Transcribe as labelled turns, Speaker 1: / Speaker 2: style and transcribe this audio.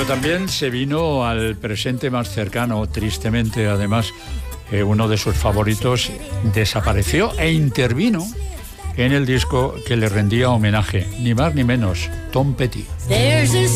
Speaker 1: Pero también se vino al presente más cercano, tristemente, además, uno de sus favoritos desapareció e intervino en el disco que le rendía homenaje, ni más ni menos, Tom Petty.